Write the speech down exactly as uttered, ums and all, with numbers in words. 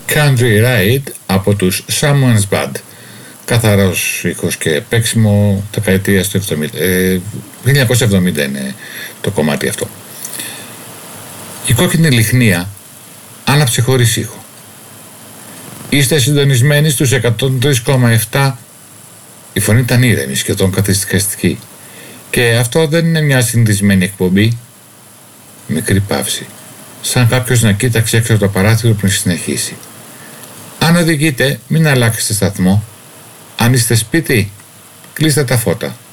Country Ride από τους Someone's Band. Καθαρός ήχος και παίξιμο δεκαετίας του εβδομήντα. Ε, χίλια εννιακόσια εβδομήντα είναι το κομμάτι αυτό. Η κόκκινη λιχνία άναψε χωρίς ήχο. Είστε συντονισμένοι στους εκατόν τρία κόμμα επτά. Η φωνή ήταν ήρεμη, σχεδόν καθησυχαστική. Και αυτό δεν είναι μια συνηθισμένη εκπομπή. Μικρή παύση. Σαν κάποιος να κοίταξε έξω από το παράθυρο πριν συνεχίσει. Αν οδηγείτε, μην αλλάξετε σταθμό. Αν είστε σπίτι, κλείστε τα φώτα.